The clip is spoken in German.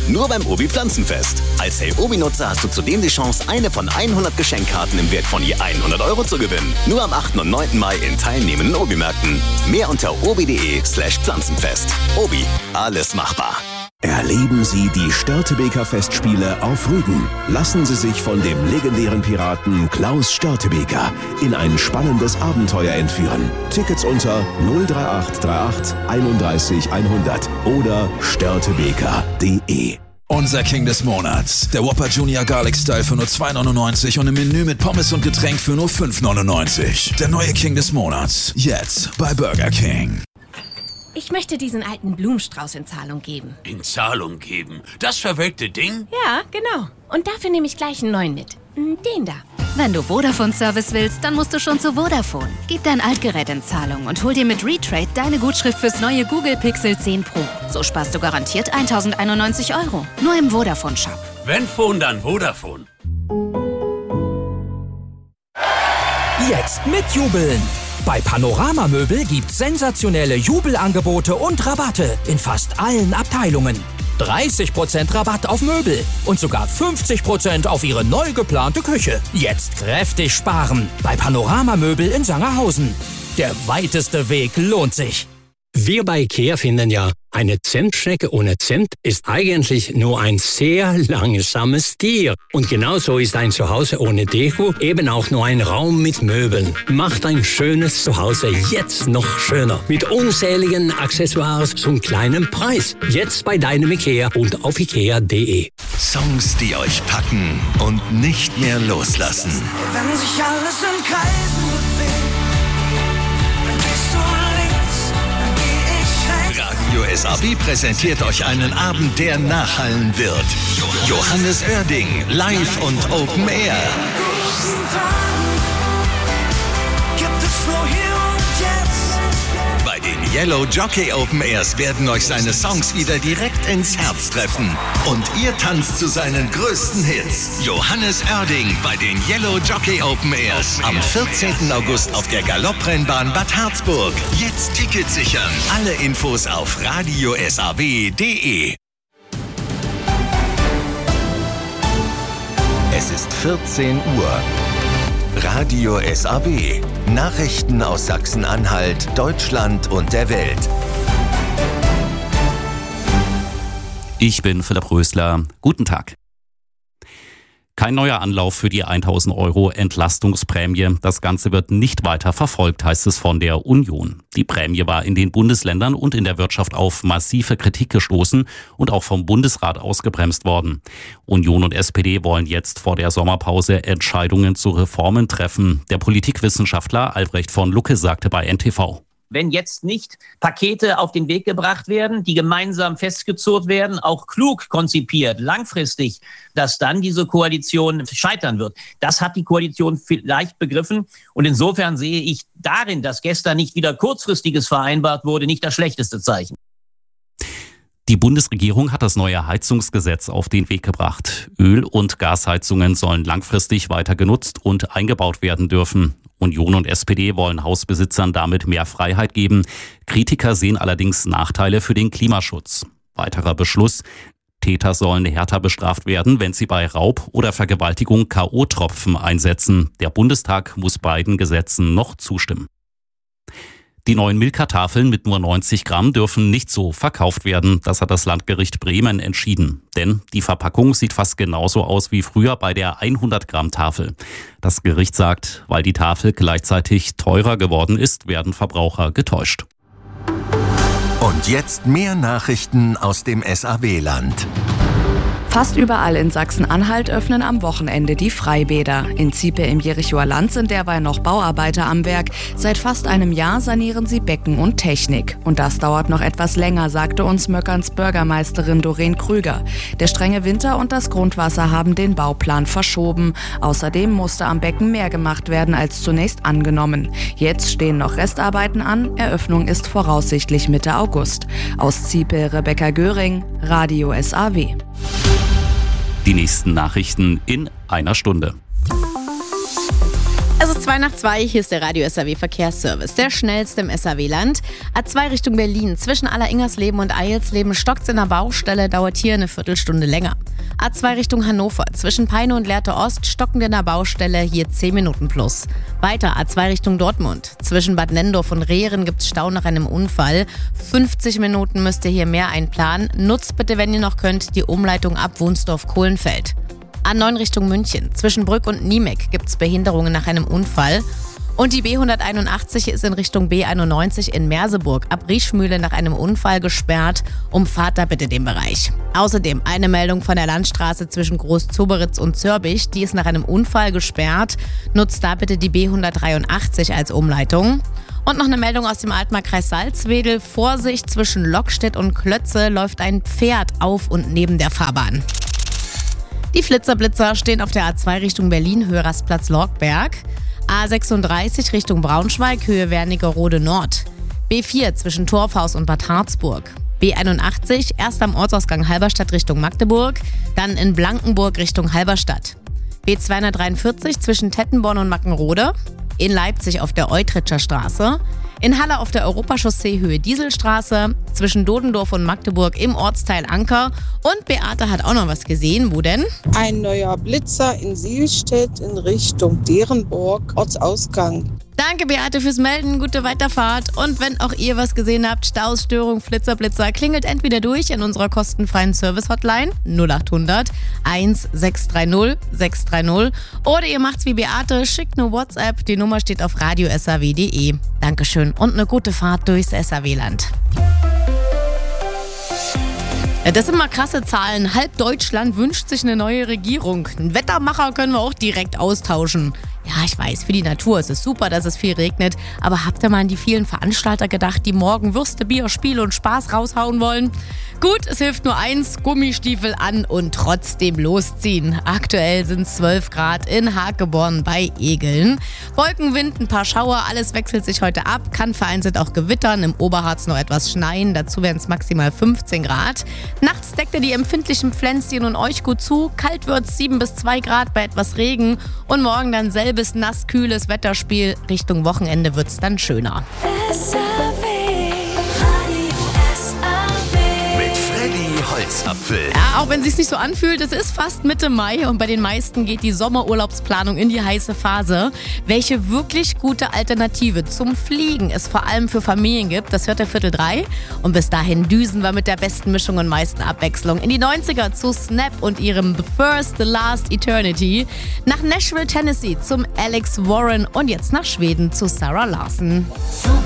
Nur beim Obi Pflanzenfest. Als Hey Obi-Nutzer hast du zudem die Chance, eine von 100 Geschenkkarten im Wert von je 100 € zu gewinnen. Nur am 8. und 9. Mai in teilnehmenden Obi-Märkten. Mehr unter obi.de/Pflanzenfest. Obi, alles machbar. Erleben Sie die Störtebeker Festspiele auf Rügen. Lassen Sie sich von dem legendären Piraten Klaus Störtebeker in ein spannendes Abenteuer entführen. Tickets unter 03838 31 100 oder störtebeker.de. Unser King des Monats. Der Whopper Junior Garlic Style für nur 2,99 und im Menü mit Pommes und Getränk für nur 5,99. Der neue King des Monats. Jetzt bei Burger King. Ich möchte diesen alten Blumenstrauß in Zahlung geben. In Zahlung geben? Das verwelkte Ding? Ja, genau. Und dafür nehme ich gleich einen neuen mit. Den da. Wenn du Vodafone-Service willst, dann musst du schon zu Vodafone. Gib dein Altgerät in Zahlung und hol dir mit Retrade deine Gutschrift fürs neue Google Pixel 10 Pro. So sparst du garantiert 1.091 €. Nur im Vodafone-Shop. Wenn Phone, dann Vodafone. Jetzt mitjubeln! Bei Panorama Möbel gibt's sensationelle Jubelangebote und Rabatte in fast allen Abteilungen. 30% Rabatt auf Möbel und sogar 50% auf Ihre neu geplante Küche. Jetzt kräftig sparen bei Panorama Möbel in Sangerhausen. Der weiteste Weg lohnt sich. Wir bei IKEA finden ja, eine Zentschnecke ohne Zimt ist eigentlich nur ein sehr langsames Tier. Und genauso ist ein Zuhause ohne Deko eben auch nur ein Raum mit Möbeln. Macht ein schönes Zuhause jetzt noch schöner. Mit unzähligen Accessoires zum kleinen Preis. Jetzt bei deinem IKEA und auf ikea.de. Songs, die euch packen und nicht mehr loslassen. Wenn sich alles in Kreisen bewegt, dann gehst du links, dann geh ich rechts. Radio SAB präsentiert euch einen Abend, der nachhallen wird. Johannes Oerding, live und Open Air. Gibt es nur hier und jetzt. Bei den Yellow Jockey Open Airs werden euch seine Songs wieder direkt ins Herz treffen. Und ihr tanzt zu seinen größten Hits. Johannes Oerding bei den Yellow Jockey Open Airs. Am 14. August auf der Galopprennbahn Bad Harzburg. Jetzt Tickets sichern. Alle Infos auf radiosab.de. Es ist 14 Uhr. Radio SAB. Nachrichten aus Sachsen-Anhalt, Deutschland und der Welt. Ich bin Philipp Rösler. Guten Tag. Kein neuer Anlauf für die 1.000 € Entlastungsprämie. Das Ganze wird nicht weiter verfolgt, heißt es von der Union. Die Prämie war in den Bundesländern und in der Wirtschaft auf massive Kritik gestoßen und auch vom Bundesrat ausgebremst worden. Union und SPD wollen jetzt vor der Sommerpause Entscheidungen zu Reformen treffen. Der Politikwissenschaftler Albrecht von Lucke sagte bei NTV. Wenn jetzt nicht Pakete auf den Weg gebracht werden, die gemeinsam festgezurrt werden, auch klug konzipiert, langfristig, dass dann diese Koalition scheitern wird. Das hat die Koalition vielleicht begriffen. Und insofern sehe ich darin, dass gestern nicht wieder Kurzfristiges vereinbart wurde, nicht das schlechteste Zeichen. Die Bundesregierung hat das neue Heizungsgesetz auf den Weg gebracht. Öl- und Gasheizungen sollen langfristig weiter genutzt und eingebaut werden dürfen. Union und SPD wollen Hausbesitzern damit mehr Freiheit geben. Kritiker sehen allerdings Nachteile für den Klimaschutz. Weiterer Beschluss: Täter sollen härter bestraft werden, wenn sie bei Raub oder Vergewaltigung K.O.-Tropfen einsetzen. Der Bundestag muss beiden Gesetzen noch zustimmen. Die neuen Milka-Tafeln mit nur 90 Gramm dürfen nicht so verkauft werden. Das hat das Landgericht Bremen entschieden. Denn die Verpackung sieht fast genauso aus wie früher bei der 100-Gramm-Tafel. Das Gericht sagt, weil die Tafel gleichzeitig teurer geworden ist, werden Verbraucher getäuscht. Und jetzt mehr Nachrichten aus dem SAW-Land. Fast überall in Sachsen-Anhalt öffnen am Wochenende die Freibäder. In Ziepe im Jerichoer Land sind derweil noch Bauarbeiter am Werk. Seit fast einem Jahr sanieren sie Becken und Technik. Und das dauert noch etwas länger, sagte uns Möckerns Bürgermeisterin Doreen Krüger. Der strenge Winter und das Grundwasser haben den Bauplan verschoben. Außerdem musste am Becken mehr gemacht werden als zunächst angenommen. Jetzt stehen noch Restarbeiten an. Eröffnung ist voraussichtlich Mitte August. Aus Ziepe Rebecca Göring, Radio SAW. Die nächsten Nachrichten in einer Stunde. Es ist 2:02, hier ist der Radio-SAW-Verkehrsservice, der schnellste im SAW-Land. A2 Richtung Berlin, zwischen Alleringersleben und Eilsleben stockt's in der Baustelle, dauert hier eine Viertelstunde länger. A2 Richtung Hannover, zwischen Peine und Lehrte Ost stockend in der Baustelle, hier 10 Minuten plus. Weiter A2 Richtung Dortmund, zwischen Bad Nenndorf und Rehren gibt's Stau nach einem Unfall. 50 Minuten müsst ihr hier mehr einplanen. Nutzt bitte, wenn ihr noch könnt, die Umleitung ab Wunsdorf-Kohlenfeld. A9 Richtung München. Zwischen Brück und Niemek gibt es Behinderungen nach einem Unfall. Und die B181 ist in Richtung B91 in Merseburg ab Riechmühle nach einem Unfall gesperrt. Umfahrt da bitte den Bereich. Außerdem eine Meldung von der Landstraße zwischen Groß-Zoberitz und Zörbich. Die ist nach einem Unfall gesperrt. Nutzt da bitte die B183 als Umleitung. Und noch eine Meldung aus dem Altmarkkreis Salzwedel. Vorsicht, zwischen Lockstedt und Klötze läuft ein Pferd auf und neben der Fahrbahn. Die Flitzer-Blitzer stehen auf der A2 Richtung Berlin, Höhe Rastplatz Lorgberg. A36 Richtung Braunschweig, Höhe Wernigerode Nord. B4 zwischen Torfhaus und Bad Harzburg. B81 erst am Ortsausgang Halberstadt Richtung Magdeburg, dann in Blankenburg Richtung Halberstadt. B243 zwischen Tettenborn und Mackenrode. In Leipzig auf der Eutritscher Straße. In Halle auf der Europachaussee Höhe Dieselstraße, zwischen Dodendorf und Magdeburg im Ortsteil Anker. Und Beate hat auch noch was gesehen. Wo denn? Ein neuer Blitzer in Sielstedt in Richtung Derenburg, Ortsausgang. Danke, Beate, fürs Melden. Gute Weiterfahrt. Und wenn auch ihr was gesehen habt, Staus, Störung, Flitzer, Blitzer, klingelt entweder durch in unserer kostenfreien Service-Hotline 0800 1630 630 oder ihr macht's wie Beate, schickt eine WhatsApp. Die Nummer steht auf radio-saw.de. Dankeschön und eine gute Fahrt durchs SAW-Land. Ja, das sind mal krasse Zahlen. Halb Deutschland wünscht sich eine neue Regierung. Einen Wettermacher können wir auch direkt austauschen. Ja, ich weiß, für die Natur ist es super, dass es viel regnet. Aber habt ihr mal an die vielen Veranstalter gedacht, die morgen Würste, Bier, Spiel und Spaß raushauen wollen? Gut, es hilft nur eins, Gummistiefel an und trotzdem losziehen. Aktuell sind es 12 Grad in Hakeborn bei Egeln. Wolkenwind, ein paar Schauer, alles wechselt sich heute ab. Kann vereinzelt auch gewittern, im Oberharz noch etwas schneien. Dazu werden es maximal 15 Grad. Nachts deckt ihr die empfindlichen Pflänzchen und euch gut zu. Kalt wird es 7 bis 2 Grad bei etwas Regen. Und morgen dann selbes nass-kühles Wetterspiel. Richtung Wochenende wird es dann schöner. Holzapfel. Ja, auch wenn es sich nicht so anfühlt, es ist fast Mitte Mai und bei den meisten geht die Sommerurlaubsplanung in die heiße Phase. Welche wirklich gute Alternative zum Fliegen es vor allem für Familien gibt, das hört der 2:45. Und bis dahin düsen wir mit der besten Mischung und meisten Abwechslung in die 90er zu Snap und ihrem The First, The Last Eternity, nach Nashville, Tennessee zum Alex Warren und jetzt nach Schweden zu Sarah Larsson.